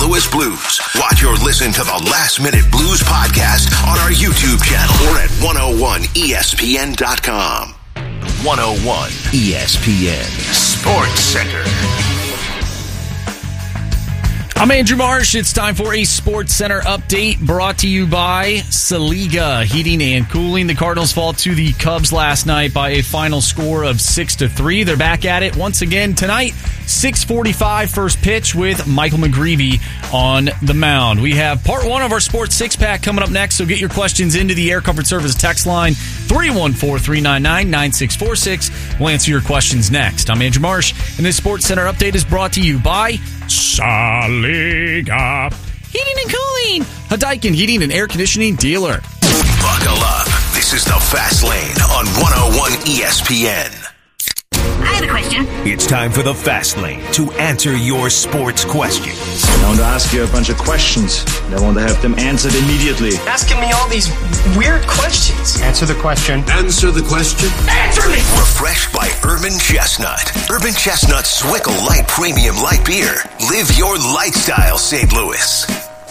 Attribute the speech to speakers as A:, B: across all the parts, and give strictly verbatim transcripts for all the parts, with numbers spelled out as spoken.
A: Louis Blues. Watch or listen to the Last Minute Blues podcast on our YouTube channel or at one oh one E S P N dot com. one oh one E S P N Sports Center.
B: I'm Andrew Marsh. It's time for a Sports Center update brought to you by Saliga Heating and Cooling. The Cardinals fall to the Cubs last night by a final score of six to three. They're back at it once again tonight. six forty-five first pitch with Michael McGreevy on the mound. We have part one of our Sports Six-Pack coming up next, so get your questions into the Air Comfort Service text line three one four, three nine nine, nine six four six. We'll answer your questions next. I'm Andrew Marsh, and this Sports Center update is brought to you by Saliga Heating and Cooling, a Daikin heating and air conditioning dealer.
A: Buckle up. This is the Fast Lane on one oh one E S P N.
C: I have a question.
A: It's time for the Fast Lane to answer your sports questions.
D: I want to ask you a bunch of questions. I want to have them answered immediately.
E: Asking me all these weird questions.
F: Answer the question.
G: Answer the question.
E: Answer me!
A: Refreshed by Urban Chestnut. Urban Chestnut Swickle Light Premium Light Beer. Live your lifestyle, Saint Louis.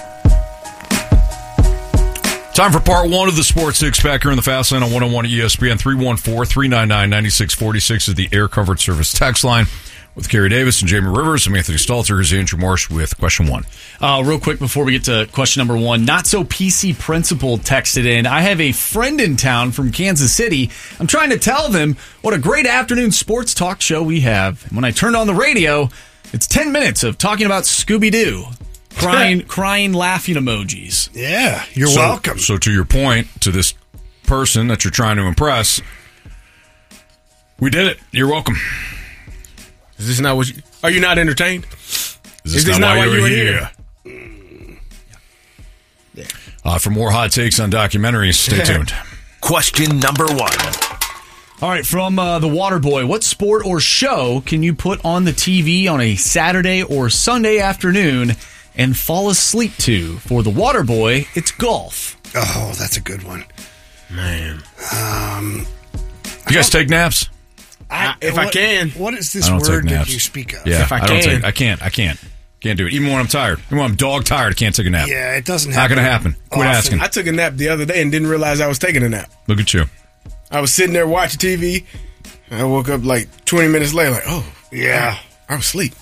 H: Time for part one of the Sports Six-Pack here in the Fast Lane on one oh one E S P N. three one four, three nine nine, nine six four six is the Air Comfort Service text line. With Kerry Davis and Jamie Rivers, I'm Anthony Stalter. Here's Andrew Marsh with question one.
B: Uh, real quick before we get to question number one, Not So P C Principal texted in. I have a friend in town from Kansas City. I'm trying to tell them what a great afternoon sports talk show we have. And when I turned on the radio, it's ten minutes of talking about Scooby-Doo. Crying, crying, laughing emojis.
F: Yeah, you're
H: so,
F: welcome.
H: So to your point, to this person that you're trying to impress, we did it. You're welcome.
G: Is this not what you... Are you not entertained?
H: Is this,
G: Is this
H: not,
G: not
H: why
G: why
H: you
G: you
H: were
G: were
H: here?
G: here?
H: Uh, for more hot takes on documentaries, stay tuned.
A: Question number one.
B: All right, from uh, the Waterboy, what sport or show can you put on the T V on a Saturday or Sunday afternoon and fall asleep to? For the Waterboy, it's golf.
F: Oh, that's a good one.
G: Man.
F: Um,
H: You guys take naps?
F: I,
G: if
F: what,
G: I can.
F: What is
H: I
F: this
H: don't
F: word
H: take
F: that
H: naps.
F: you speak of?
H: Yeah,
G: If I
H: I, don't
G: can.
H: take. I can't. I can't. Can't do it. Even when I'm tired. Even when I'm dog tired, I can't take a nap.
F: Yeah, it doesn't
H: Not
F: happen.
H: going to happen. Quit
F: often.
H: asking.
G: I took a nap the other day and didn't realize I was taking a nap.
H: Look at you.
G: I was sitting there watching T V. I woke up like twenty minutes later, like, oh,
F: Yeah.
G: I was asleep.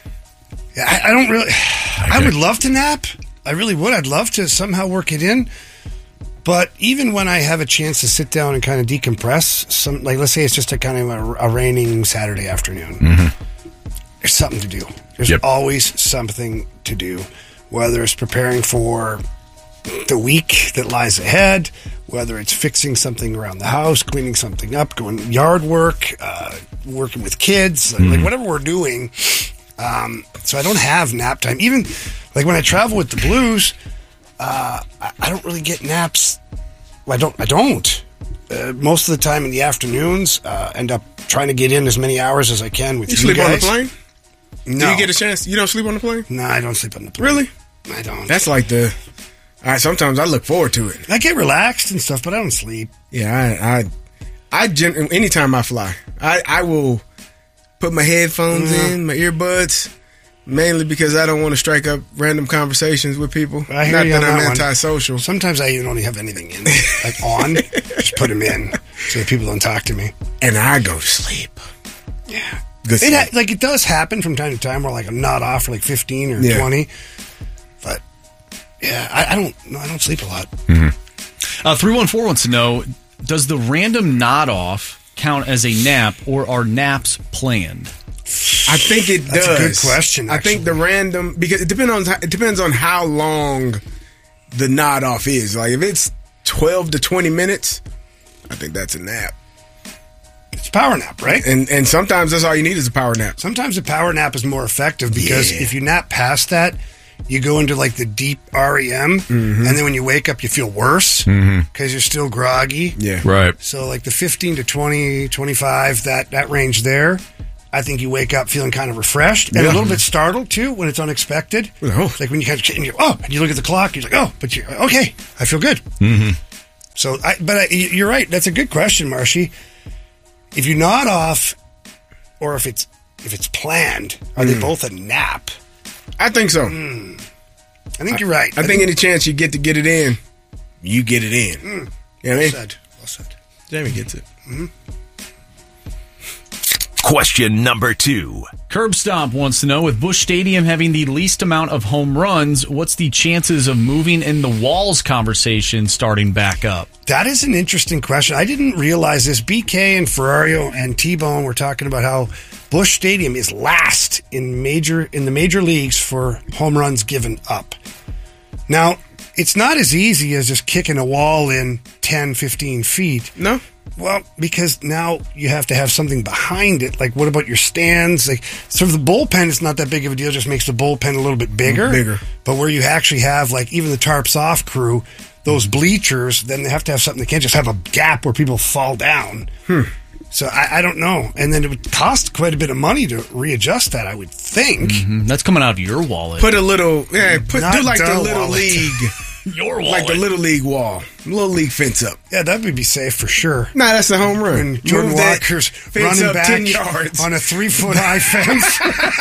F: Yeah, I, I don't really. I
H: Okay.
F: would love to nap. I really would. I'd love to somehow work it in. But even when I have a chance to sit down and kind of decompress, some like let's say it's just a kind of a, a raining Saturday afternoon,
H: Mm-hmm.
F: there's something to do. There's
H: Yep.
F: always something to do, whether it's preparing for the week that lies ahead, whether it's fixing something around the house, cleaning something up, going yard work, uh, working with kids,
H: Mm-hmm.
F: like whatever we're doing. Um, so I don't have nap time. Even like when I travel with the Blues, uh, I, I don't really get naps. Well, I don't. I don't. Uh, most of the time in the afternoons, uh, end up trying to get in as many hours as I can with
G: You
F: you,
G: sleep
F: guys.
G: on the plane?
F: No,
G: Do you get a chance? You don't sleep on the plane?
F: no, I don't sleep on the plane.
G: Really?
F: I don't.
G: That's like the... All right, sometimes I look forward to it.
F: I get relaxed and stuff, but I don't sleep.
G: Yeah, I... I, I gen- anytime I fly, I, I will put my headphones
F: Yeah.
G: in, my earbuds, mainly because I don't want to strike up random conversations with people.
F: I hear
G: Not
F: you
G: that
F: on
G: I'm
F: that one.
G: antisocial.
F: Sometimes I even don't have anything in, like on. Just put them in so that people don't talk to me.
G: And I go to sleep.
F: Yeah.
G: Good
F: It
G: sleep.
F: ha- like it does happen from time to time where like I'm not off for like fifteen or
G: Yeah.
F: twenty, but yeah, I, I don't. No, I don't sleep a lot.
B: Uh, three one four wants to know, does the random nod off count as a nap, or are naps planned?
G: I think it
F: That's
G: does.
F: a good question,
G: I think the random because it depends on it depends on how long the nod off is. Like if it's twelve to twenty minutes, I think that's a nap.
F: It's a power nap, right?
G: And and sometimes that's all you need is a power nap.
F: Sometimes a power nap is more effective because
G: Yeah.
F: if you nap past that, you go into like the deep R E M,
G: Mm-hmm.
F: and then when you wake up, you feel worse because you're still groggy.
G: Yeah.
H: Right.
F: So like the fifteen to twenty, twenty-five, that, that range there, I think you wake up feeling kind of refreshed and
G: Yeah.
F: a little bit startled too when it's unexpected.
G: Oh.
F: Like when you kind of and you oh, and you look at the clock, you're like, oh, but you okay, I feel good. Mm-hmm. So, I, but I, you're right. That's a good question, Marshy. If you nod off, or if it's if it's planned, are
G: Mm.
F: they both a nap?
G: I think so.
F: I think you're right.
G: I, I think, think any chance you get to get it in, you get it in.
F: Mm.
G: You know what
F: well
G: I mean?
F: said. Well said.
G: Jamie gets it.
F: Mm-hmm.
A: Question number two.
B: Curb Stomp wants to know, with Busch Stadium having the least amount of home runs, what's the chances of moving in the walls conversation starting back up?
F: That is an interesting question. I didn't realize this. B K and Ferrario and T-Bone were talking about how Busch Stadium is last in major in the major leagues for home runs given up. Now, it's not as easy as just kicking a wall in ten, fifteen feet.
G: No.
F: Well, because now you have to have something behind it. Like, what about your stands? Like, sort of the bullpen is not that big of a deal. Just makes the bullpen a little bit bigger.
G: Bigger.
F: But where you actually have, like, even the tarps off crew, those bleachers, then they have to have something. They can't just have a gap where people fall down.
G: Hmm.
F: So I, I don't know. And then it would cost quite a bit of money to readjust that, I would think.
B: Mm-hmm. That's coming out of your wallet.
G: Put a little, yeah, put,
F: Not
G: do like the
F: the
G: Little
F: wallet.
G: League.
B: Your wallet.
G: Like the Little League wall. Little League fence up.
F: Yeah, that would be safe for sure.
G: Nah, that's the home run.
F: When Jordan
G: Move that
F: Walker's
G: fence
F: running
G: up
F: back
G: ten yards.
F: on a three-foot high fence.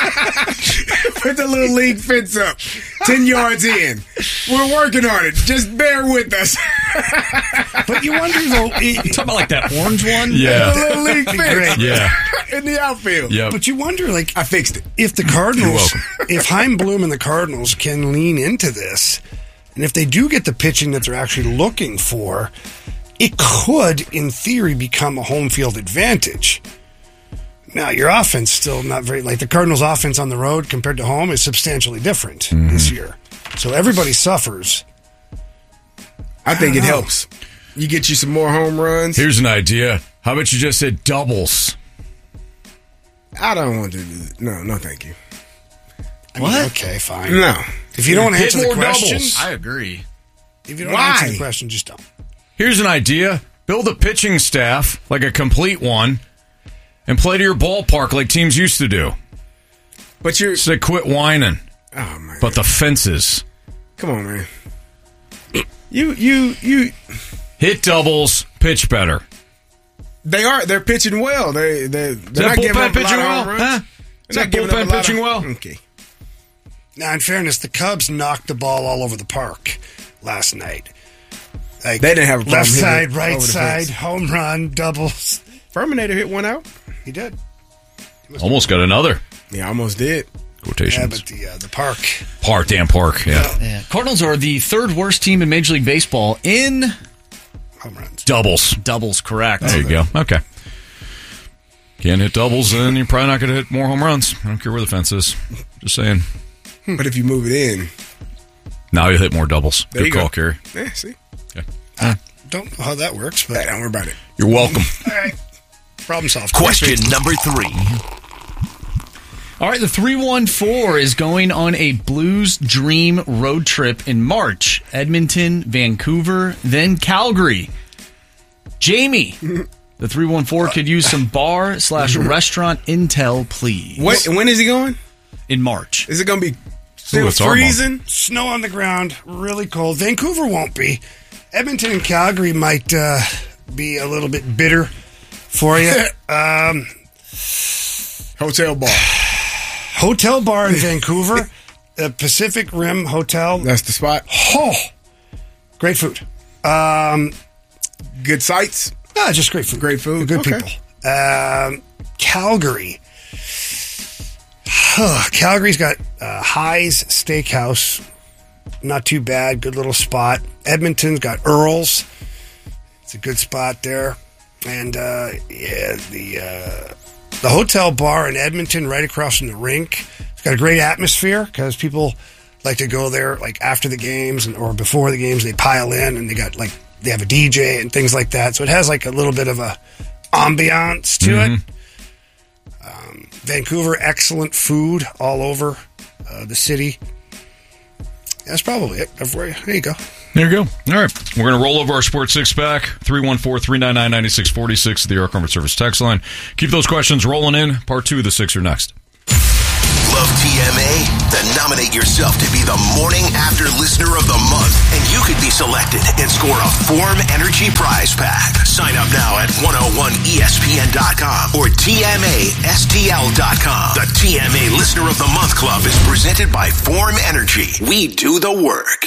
G: Put the Little League fence up. ten yards in. We're working on it. Just bear with us.
F: But you wonder, though...
B: You talking about like that orange one?
H: Yeah.
G: The Little League
F: That'd be
G: fence.
F: great.
H: Yeah.
G: In the outfield.
H: Yep.
F: But you wonder, like...
G: I fixed it.
F: If the
H: You're
F: Cardinals,
H: welcome.
F: if Chaim Bloom and the Cardinals can lean into this, and if they do get the pitching that they're actually looking for, it could, in theory, become a home field advantage. Now, your offense still not very, like the Cardinals' offense on the road compared to home is substantially different
H: Mm-hmm.
F: this year. So everybody suffers.
G: I think
F: I
G: it
F: don't know.
G: helps. You get you some more home runs.
H: Here's an idea. How about you just hit doubles?
G: I don't want to do that. No, no, thank you.
F: I mean, okay, fine.
G: No.
F: If you don't
H: Hit
F: answer the
H: more
F: question,
H: doubles.
B: I agree.
F: if you don't
G: Why?
F: answer the question, just don't.
H: Here's an idea. Build a pitching staff, like a complete one, and play to your ballpark like teams used to do.
G: But you're.
H: So quit whining.
G: Oh, man.
H: But the fences.
G: Come on, man. You, you, you.
H: Hit doubles, pitch better.
G: They are. They're pitching well. They, they, they're
H: Is that
G: not giving
H: bullpen
G: up a lot
H: pitching
G: of
H: well?
G: home runs.
H: Huh? Is
G: They're
H: that
G: not giving up
H: bullpen
G: a lot of-
H: pitching well?
G: Okay.
F: Now, in fairness, the Cubs knocked the ball all over the park last night. Like,
G: They didn't have a problem
F: left
G: hitting
F: side,
G: it
F: right
G: over the
F: side,
G: fence.
F: home run, doubles.
G: Terminator hit one out.
F: He did.
H: Almost got another.
G: Yeah, almost did.
F: Yeah,
H: Quotations.
F: but the uh, the park.
H: Park, damn park. Yeah.
B: Yeah. Cardinals are the third worst team in Major League Baseball in
F: Home runs.
H: Doubles.
B: doubles, correct.
H: There you go. Okay. Can't hit doubles, then you're probably not going to hit more home runs. I don't care where the fence is. Just saying.
G: But if you move it in,
H: Now you hit more doubles.
G: there
H: Good
G: you
H: call,
G: go.
H: Kerry.
G: Yeah, see?
F: Don't know how that works, but
G: Hey, don't worry about it.
H: You're welcome.
F: all right. Problem solved.
A: Question number three.
B: All right, the three one four is going on a Blues Dream road trip in March. Edmonton, Vancouver, then Calgary. Jamie, the three one four could use some bar slash restaurant intel, please.
G: What, when is he going?
B: In March.
G: Is it going to be still
H: it's our month.
G: freezing?
F: Snow on the ground, really cold. Vancouver won't be. Edmonton and Calgary might uh, be a little bit bitter for you. um,
G: Hotel bar.
F: hotel bar in Vancouver, the Pacific Rim Hotel.
G: That's the spot.
F: Oh, great food. Um,
G: Good sights.
F: ah, just great food.
G: Great food.
F: Good
G: Okay.
F: people. Um, Calgary. Calgary's got uh, High's Steakhouse. Not too bad. Good little spot. Edmonton's got Earl's. It's a good spot there. And, uh, yeah, the uh, the hotel bar in Edmonton right across from the rink. It's got a great atmosphere because people like to go there like after the games and, or before the games. They pile in and they got like, they have a D J and things like that. So it has like a little bit of a ambiance to it. Um, Vancouver, excellent food all over uh, the city. That's probably it. There you go.
H: There you go. All right. We're going to roll over our Sports Six Pack. three one four, three nine nine, nine six four six, the Air Comfort Service text line. Keep those questions rolling in. Part two of the Sixer next.
A: Love T M A? Then nominate yourself to be the Morning After Listener of the Month, and you could be selected and score a Form Energy prize pack. Sign up now at one oh one E S P N dot com or T M A S T L dot com. The T M A Listener of the Month Club is presented by Form Energy. We do the work.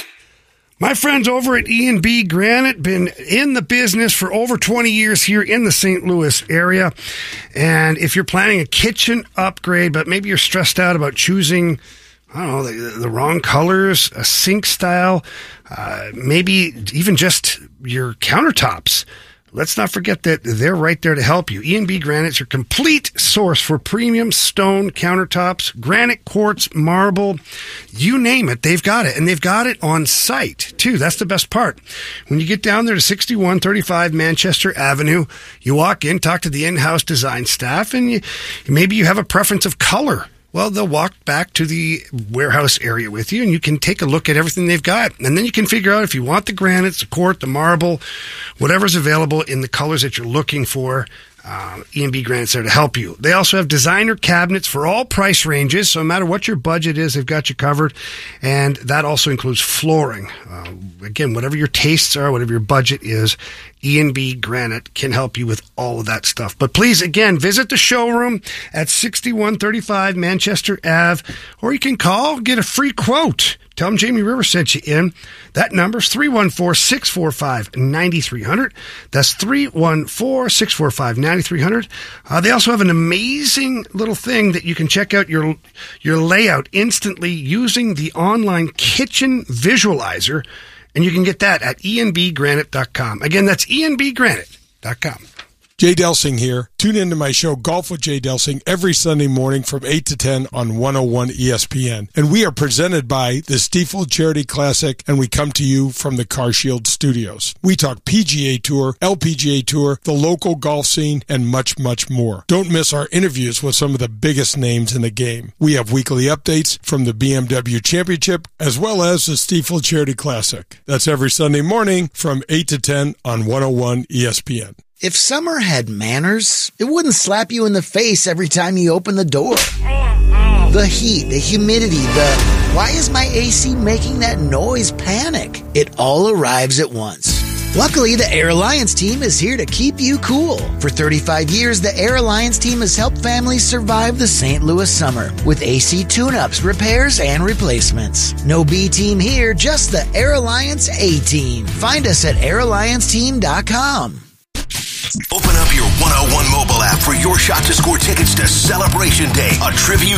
F: My friends over at E and B Granite, been in the business for over twenty years here in the Saint Louis area. And if you're planning a kitchen upgrade, but maybe you're stressed out about choosing, I don't know, the, the wrong colors, a sink style, uh, maybe even just your countertops, let's not forget that they're right there to help you. E and B Granite's your complete source for premium stone countertops, granite, quartz, marble, you name it, they've got it. And they've got it on site, too. That's the best part. When you get down there to sixty-one thirty-five Manchester Avenue, you walk in, talk to the in-house design staff, and you, maybe you have a preference of color. Well, they'll walk back to the warehouse area with you, and you can take a look at everything they've got. And then you can figure out if you want the granites, the quartz, the marble, whatever's available in the colors that you're looking for. Uh, E and B Granite's there to help you. They also have designer cabinets for all price ranges, so no matter what your budget is, they've got you covered. And that also includes flooring. Uh, again, whatever your tastes are, whatever your budget is, E and B Granite can help you with all of that stuff. But please, again, visit the showroom at sixty-one thirty-five Manchester Avenue, or you can call, get a free quote. Tell them Jamie Rivers sent you in. That number's three one four, six four five, nine three zero zero. That's three one four, six four five, nine three zero zero. Uh, they also have an amazing little thing that you can check out your your layout instantly using the online kitchen visualizer, and you can get that at E N B granite dot com. Again, that's E N B granite dot com.
I: Jay Delsing here. Tune into my show Golf with Jay Delsing every Sunday morning from eight to ten on one oh one E S P N. And we are presented by the Stiefel Charity Classic, and we come to you from the CarShield Studios. We talk P G A Tour, L P G A Tour, the local golf scene, and much, much more. Don't miss our interviews with some of the biggest names in the game. We have weekly updates from the B M W Championship as well as the Stiefel Charity Classic. That's every Sunday morning from eight to ten on one oh one E S P N.
J: If summer had manners, it wouldn't slap you in the face every time you open the door. The heat, the humidity, the why is my A C making that noise panic? It all arrives at once. Luckily, the Air Alliance team is here to keep you cool. For thirty-five years, the Air Alliance team has helped families survive the Saint Louis summer with A C tune-ups, repairs, and replacements. No B team here, just the Air Alliance A team. Find us at air alliance team dot com.
A: Open up your one oh one mobile app for your shot to score tickets to Celebration Day, a tribute